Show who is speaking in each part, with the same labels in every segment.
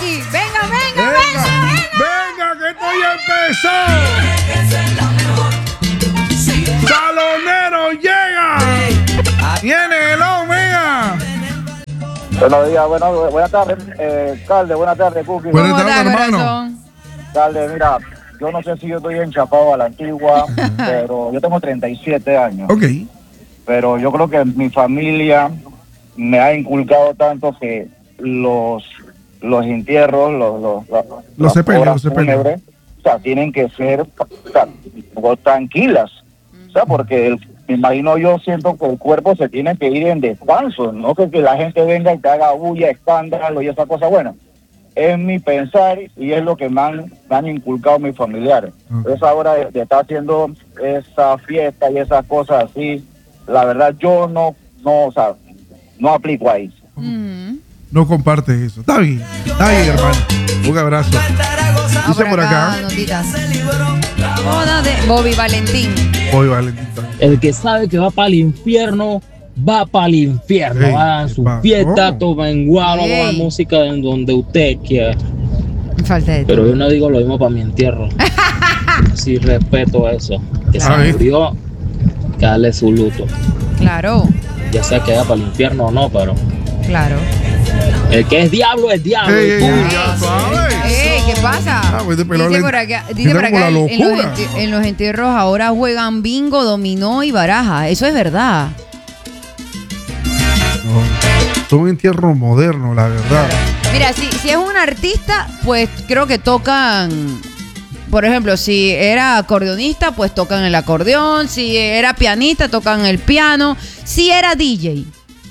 Speaker 1: Cookie. Venga, venga, venga.
Speaker 2: Venga, que esto ya empezó. Salonero llega. Viene el Omega.
Speaker 3: Buenos días, buenas tardes, Calde, buenas tardes, Cookie.
Speaker 2: Buenas tardes, hermano.
Speaker 3: Calde, mira, yo no sé si yo estoy enchafado a la antigua, pero yo tengo 37 años.
Speaker 2: Ok.
Speaker 3: Pero yo creo que mi familia me ha inculcado tanto que los entierros,
Speaker 2: los sepelios,
Speaker 3: fúnebres, o sea, tienen que ser, o sea, tranquilas. O sea, porque me imagino, yo siento que el cuerpo se tiene que ir en descanso, no que la gente venga y te haga bulla, escándalo y esa cosa. Bueno, es mi pensar y es lo que me han inculcado mis familiares. Esa hora de estar haciendo esa fiesta y esas cosas así, la verdad yo no, o sea, no aplico ahí.
Speaker 2: No compartes eso. Está bien, hermano. Un abrazo. Dice por acá.
Speaker 1: Notitas. Moda de Bobby Valentín.
Speaker 4: El que sabe que va para el infierno, va para el infierno. Hagan su fiesta, tomen guaro, hagan música en donde usted quiera.
Speaker 1: Falta de
Speaker 4: Pero yo no digo lo mismo para mi entierro. Sí, respeto eso. Que se murió, que darle su luto.
Speaker 1: Claro.
Speaker 4: Ya sea que vaya para el infierno o no, pero.
Speaker 1: Claro.
Speaker 4: El que es diablo es diablo.
Speaker 1: ¿Qué pasa? Dice por acá, en los entierros ahora juegan bingo, dominó y baraja. Eso es verdad.
Speaker 2: No, son entierros modernos, la verdad.
Speaker 1: Mira, si es un artista, pues creo que tocan. Por ejemplo, si era acordeonista, pues tocan el acordeón. Si era pianista, tocan el piano. Si era DJ.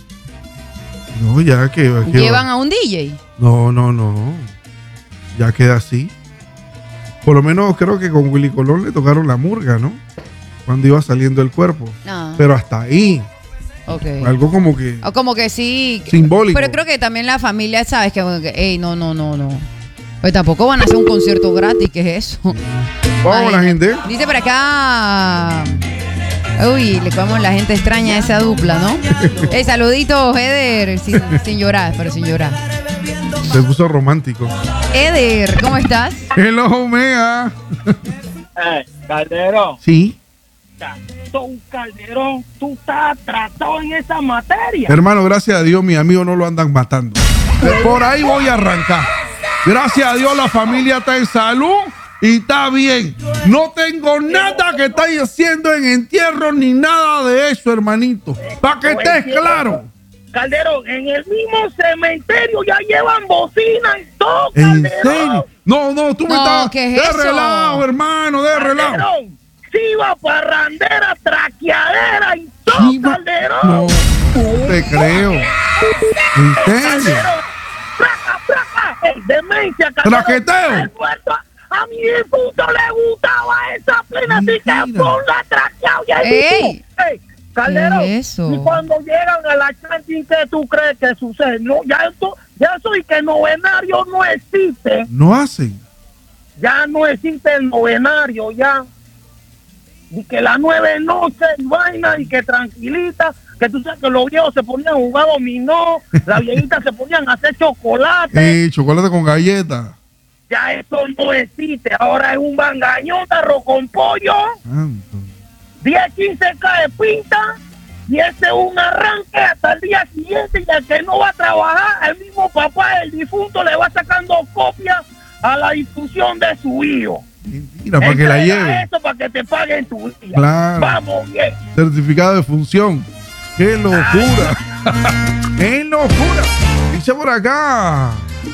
Speaker 2: No, ya que
Speaker 1: ¿Llevan a un DJ?
Speaker 2: No. Ya queda así. Por lo menos creo que con Willy Colón le tocaron la murga, ¿no? Cuando iba saliendo el cuerpo.
Speaker 1: No.
Speaker 2: Pero hasta ahí.
Speaker 1: Okay.
Speaker 2: Algo como que.
Speaker 1: O como que sí.
Speaker 2: Simbólico.
Speaker 1: Pero creo que también la familia, ¿sabes? Que ey, no. Pues tampoco van a hacer un concierto gratis, ¿qué es eso?
Speaker 2: Vamos, la gente.
Speaker 1: Dice por acá. Uy, la gente extraña esa dupla, ¿no? Saludito, Eder, sin llorar, pero sin llorar.
Speaker 2: Se puso romántico.
Speaker 1: Eder, ¿cómo estás?
Speaker 2: Hello, Omega.
Speaker 5: Calderón.
Speaker 2: Sí.
Speaker 5: Tú, Calderón, tú estás tratado en esa materia.
Speaker 2: Hermano, gracias a Dios, mis amigos no lo andan matando. Por ahí voy a arrancar. Gracias a Dios, la familia está en salud y está bien. No tengo nada que estáis haciendo en entierro ni nada de eso, hermanito. Para que estés claro.
Speaker 5: Calderón, en el mismo cementerio ya llevan bocina y todo,
Speaker 2: ¿En
Speaker 5: Calderón.
Speaker 2: serio? No, tú me estás...
Speaker 1: ¿qué es eso?
Speaker 2: relajo, hermano, de relajo.
Speaker 5: Calderón, chiva, parrandera, traqueadera y todo, Calderón.
Speaker 2: No te creo. ¿En serio?
Speaker 5: Placa. Demencia, Calderón.
Speaker 2: ¿Traqueteo?
Speaker 5: A mi difunto le gustaba esa plena, así que ponla traqueado. Calderón,
Speaker 1: eso?
Speaker 5: y cuando llegan a la chanting, ¿qué tú crees que sucede? No, ya eso y que el novenario no existe.
Speaker 2: No hacen.
Speaker 5: Ya no existe el novenario, ya. Y que las 9 noches y vaina y que tranquilita, que tú sabes que los viejos se ponían a jugar dominó, las viejitas se ponían a hacer chocolate.
Speaker 2: Chocolate con galletas.
Speaker 5: Ya eso no existe, ahora es un bangañón de arroz con pollo. 10-15 de pinta y ese es un arranque hasta el día siguiente, y el que no va a trabajar, el mismo papá del difunto le va sacando copias a la difusión de su hijo.
Speaker 2: Mentira, para que la lleve.
Speaker 5: Eso para que te paguen tu día.
Speaker 2: Claro.
Speaker 5: Vamos bien.
Speaker 2: Certificado de función. ¡Qué locura! ¡Qué locura! Dice por acá.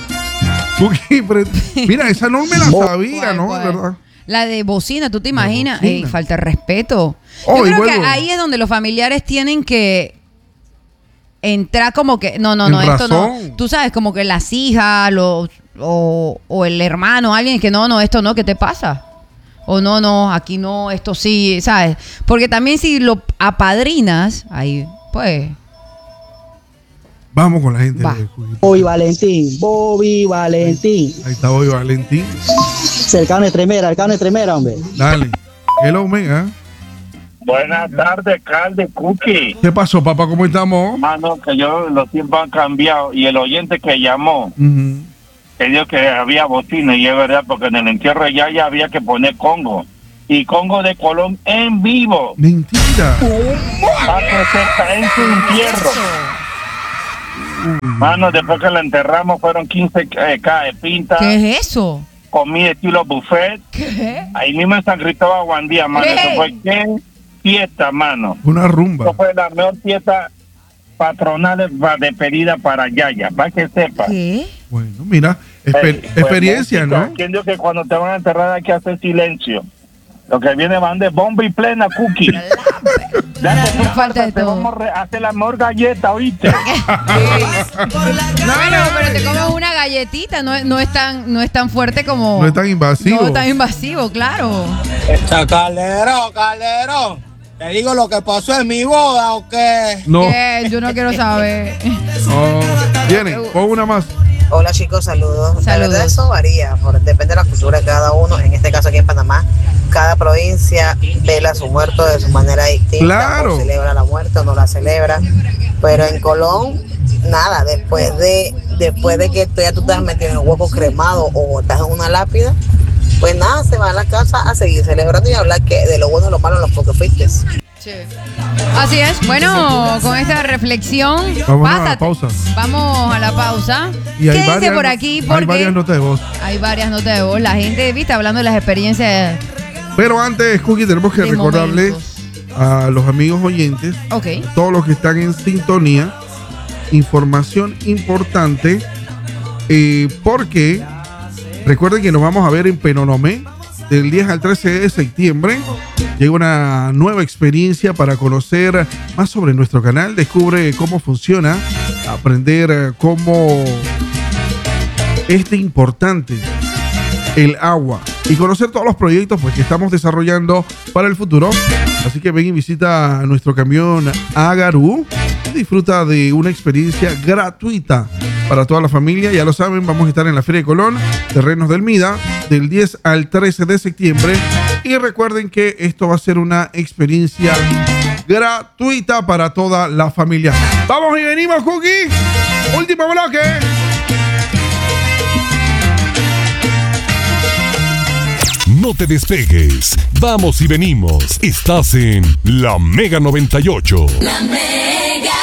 Speaker 2: Mira, esa no me la sabía, ¿no? ¿Verdad?
Speaker 1: La de bocina, ¿tú te imaginas? Falta de respeto. Yo creo que ahí es donde los familiares tienen que entrar como que, no, esto no. Tú sabes, como que las hijas, o el hermano, alguien que no, esto no, ¿qué te pasa? O no, aquí no, esto sí, ¿sabes? Porque también si lo apadrinas, ahí, pues...
Speaker 2: Vamos con la gente.
Speaker 6: Bobby Valentín.
Speaker 2: Ahí está Bobby Valentín.
Speaker 6: Cercano de tremera, hombre.
Speaker 2: Dale. Hello, Omega.
Speaker 3: Buenas tardes, Calde, Cookie.
Speaker 2: ¿Qué pasó, papá? ¿Cómo estamos?
Speaker 3: Mano, que los tiempos han cambiado y el oyente que llamó, que dijo que había botines, y es verdad, porque en el entierro de Yaya había que poner Congo. Y Congo de Colón en vivo.
Speaker 2: Mentira.
Speaker 3: Para que se en su entierro. Mano, después que la enterramos fueron 15 K de pinta.
Speaker 1: ¿Qué es eso?
Speaker 3: Comí estilo buffet.
Speaker 1: ¿Qué?
Speaker 3: Ahí mismo en San Cristóbal Guandía, mano.
Speaker 1: ¿Qué?
Speaker 3: Eso fue qué fiesta, mano.
Speaker 2: Una rumba.
Speaker 3: Eso fue la mejor fiesta patronal de pedida para Yaya, para que sepa.
Speaker 1: ¿Qué?
Speaker 2: Bueno, mira, experiencia,
Speaker 3: música,
Speaker 2: ¿no?
Speaker 3: ¿Quién dijo que cuando te van a enterrar hay que hacer silencio? Lo que viene van de bomba y plena, cookie.
Speaker 1: Falta de todo.
Speaker 3: Vamos a hacer la mejor galleta, ¿oíste?
Speaker 1: Bueno, pero te comes una galletita, no es tan fuerte como...
Speaker 2: No es tan invasivo.
Speaker 1: No es tan invasivo, claro.
Speaker 7: Calderón, ¿te digo lo que pasó en mi boda o qué?
Speaker 2: No.
Speaker 1: ¿Qué? Yo no quiero saber.
Speaker 2: Oh, viene, pon una más.
Speaker 8: Hola chicos, saludos. La
Speaker 1: Saludos.
Speaker 8: verdad eso varía, depende de la cultura de cada uno. En este caso aquí en Panamá, cada provincia vela a su muerto de su manera distinta.
Speaker 2: Claro.
Speaker 8: O celebra la muerte o no la celebra. Pero en Colón, nada, después de que ya tú estás metido en un hueco cremado o estás en una lápida, pues nada, se va a la casa a seguir celebrando y hablar que de lo bueno y lo malo en los que fuiste.
Speaker 1: Sí. Así es. Bueno, con esta reflexión,
Speaker 2: Vamos a la pausa.
Speaker 1: Vamos a la pausa.
Speaker 2: Y hay
Speaker 1: Quédense
Speaker 2: varias,
Speaker 1: por aquí porque
Speaker 2: hay varias notas de voz.
Speaker 1: hay varias notas de voz. La gente, viste, hablando de las experiencias.
Speaker 2: Pero antes, Cookie, tenemos que
Speaker 1: De
Speaker 2: recordarle
Speaker 1: momentos.
Speaker 2: a los amigos oyentes,
Speaker 1: Ok.
Speaker 2: todos los que están en sintonía, información importante, porque recuerden que nos vamos a ver en Penonomé del 10 al 13 de septiembre. Llega una nueva experiencia para conocer más sobre nuestro canal. Descubre cómo funciona, aprender cómo es de importante el agua y conocer todos los proyectos pues, que estamos desarrollando para el futuro. Así que ven y visita nuestro camión Agarú y disfruta de una experiencia gratuita para toda la familia. Ya lo saben, vamos a estar en la Feria de Colón, Terrenos del Mida, del 10 al 13 de septiembre. Y recuerden que esto va a ser una experiencia gratuita para toda la familia. Vamos y venimos, Cookie. Último bloque.
Speaker 9: No te despegues. Vamos y venimos. Estás en La Mega 98.
Speaker 10: La Mega.